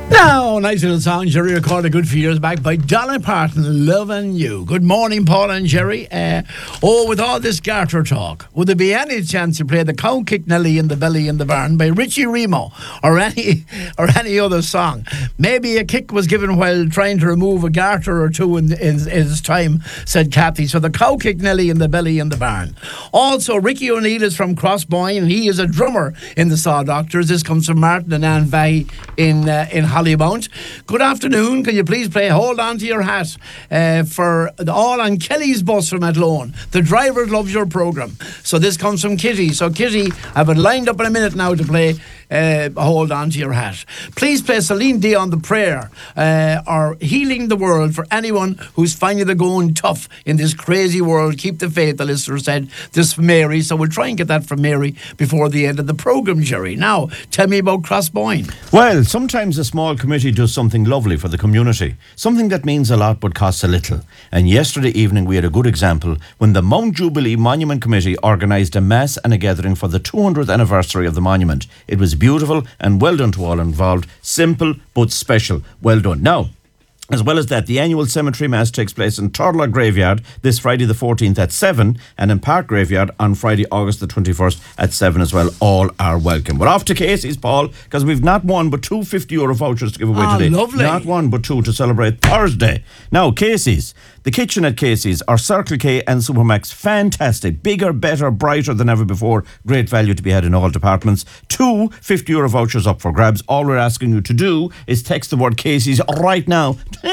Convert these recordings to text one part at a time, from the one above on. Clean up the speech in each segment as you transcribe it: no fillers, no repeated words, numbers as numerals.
Now, nice little song, Jerry, recorded a good few years back by Dolly Parton, Loving You. Good morning, Paul and Jerry. With all this Garter talk, would there be any chance you play the Cow Kick Nelly in the Belly in the Barn by Richie Remo or any other song? Maybe a kick was given while trying to remove a garter or two in his time, said Kathy. So the Cow Kick Nelly in the Belly in the Barn. Also, Ricky O'Neill is from Crossboyne and he is a drummer in the Saw Doctors. This comes from Martin and Anne Vahy in Hollybount. Good afternoon. Can you please play Hold On to Your Hat for all on Kelly's bus from Athlone? The driver loves your programme. So this comes from Kitty. So Kitty, I have it lined up in a minute now to play Hold On to Your Hat. Please play Celine Dion, The Prayer, or Healing the World for anyone who's finding the going tough in this crazy world. Keep the faith, the listener said. This from Mary. So we'll try and get that from Mary before the end of the programme, Jerry. Now, tell me about Crossboyne. Well, sometimes a small committee does something lovely for the community, something that means a lot but costs a little. And yesterday evening we had a good example when the Mount Jubilee Monument Committee organised a mass and a gathering for the 200th anniversary of the monument. It was beautiful and well done to all involved. Simple but special. Well done. Now, as well as that, the annual cemetery mass takes place in Turlough Graveyard this Friday the 14th at 7 and in Park Graveyard on Friday August the 21st at 7 as well. All are welcome. We're off to Casey's, Paul, because we've not one but two €50 vouchers to give away today. Lovely. Not one but two to celebrate Thursday. Now, Casey's. The kitchen at Casey's are Circle K and Supermax. Fantastic. Bigger, better, brighter than ever before. Great value to be had in all departments. Two €50 vouchers up for grabs. All we're asking you to do is text the word Casey's right now.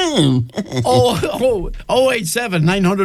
087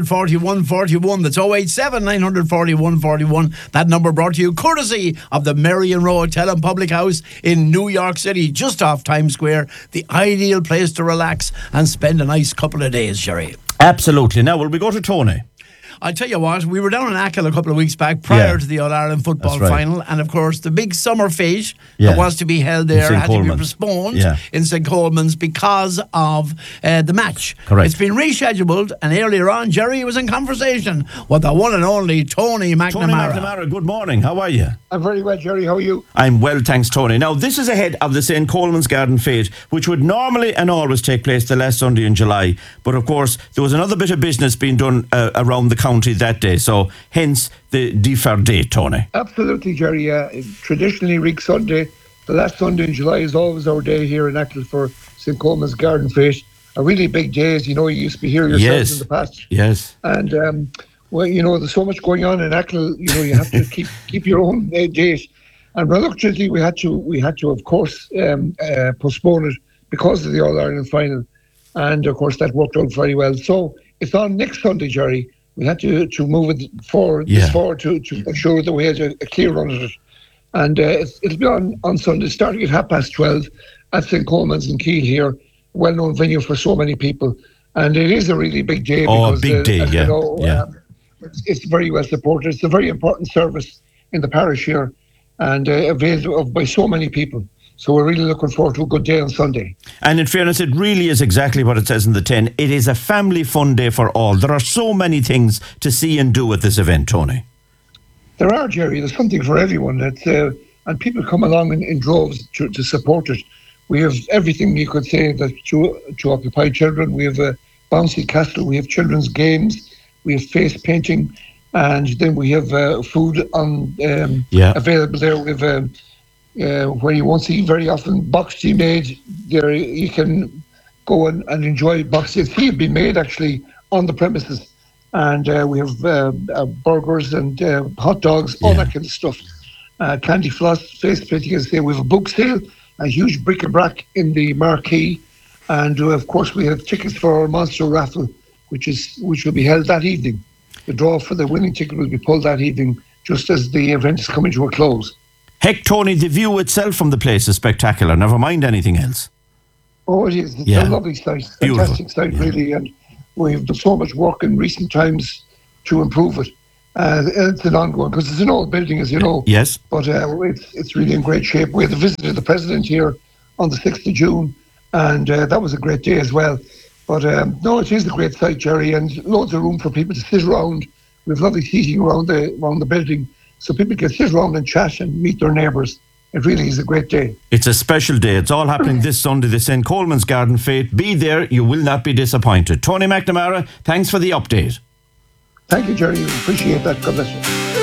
941 41. That's 087 941 41. That number brought to you courtesy of the Marion Row Hotel and Public House in New York City, just off Times Square. The ideal place to relax and spend a nice couple of days, Jerry. Absolutely. Now, will we go to Tony? I tell you what, we were down in Achill a couple of weeks back prior to the All-Ireland football final, and of course the big summer fete that was to be held there had to be postponed in St. Coleman's because of the match. Correct. It's been rescheduled, and earlier on Jerry was in conversation with the one and only Tony McNamara. Tony McNamara, good morning. How are you? I'm very well, Jerry. How are you? I'm well, thanks, Tony. Now, this is ahead of the St. Coleman's Garden Fete, which would normally and always take place the last Sunday in July. But, of course, there was another bit of business being done around the county that day. So, hence the deferred date, Tony. Absolutely, Jerry. Traditionally, Rig Sunday, the last Sunday in July, is always our day here in Achill for St. Coleman's Garden Fete. A really big day, as you know, you used to be here yourselves in the past. Yes. And, well, you know, there's so much going on in Achill, you know, you have to keep your own date. And reluctantly, we had to, of course, postpone it because of the All-Ireland final. And, of course, that worked out very well. So it's on next Sunday, Jerry. We had to move it forward to make sure that we had a clear run at it. And it'll be on Sunday, starting at 12:30 at St. Coleman's in Keele here, well-known venue for so many people. And it is a really big day. Oh, because, a big day, you know, it's very well supported. It's a very important service in the parish here and availed of by so many people. So we're really looking forward to a good day on Sunday. And in fairness, it really is exactly what it says in the 10. It is a family fun day for all. There are so many things to see and do at this event, Tony. There are, Jerry. There's something for everyone. And people come along in droves to support it. We have everything you could say that to occupy children. We have a bouncy castle. We have children's games. We have face painting. And then we have food on available there. We have where you won't see very often box tea made. There you can go and enjoy box tea. Tea being made actually on the premises. And we have burgers and hot dogs, all that kind of stuff. Candy floss, face painting, as I say. We have a book sale, a huge bric-a-brac in the marquee. And of course we have tickets for our monster raffle, which will be held that evening. The draw for the winning ticket will be pulled that evening, just as the event is coming to a close. Heck, Tony, the view itself from the place is spectacular. Never mind anything else. Oh, it is. It's a lovely site. Fantastic site, really. And we've done so much work in recent times to improve it. It's an ongoing, because it's an old building, as you know. Yes. But it's really in great shape. We had a visit of the President here on the 6th of June, and that was a great day as well. But no, it is a great site, Jerry, and loads of room for people to sit around. We have lovely seating around the building, so people can sit around and chat and meet their neighbours. It really is a great day. It's a special day. It's all happening this Sunday, the St. Coleman's Garden Fete. Be there. You will not be disappointed. Tony McNamara, thanks for the update. Thank you, Jerry. Appreciate that. God bless you.